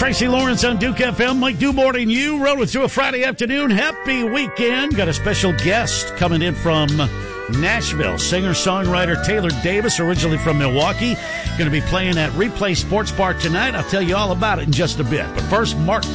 Tracy Lawrence on Duke FM. Mike Dubord and you rolling through a Friday afternoon. Happy weekend. Got a special guest coming in from Nashville. Singer-songwriter Taylor Davis, originally from Milwaukee. Going to be playing at Replay Sports Bar tonight. I'll tell you all about it in just a bit. But first, Mark